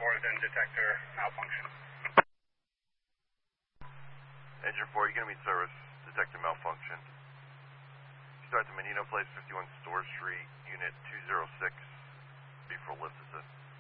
then detector malfunction. Engine 4, you're going to meet service. Detector malfunction. Start to Menino Place, 51 Store Street, Unit 206. Before lift is it.